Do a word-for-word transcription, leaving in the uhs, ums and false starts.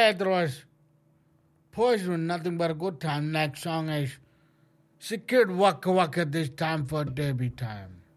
Pedro's Poison, nothing but a good time. Next song is Secured Waka Waka, this time for Derby time.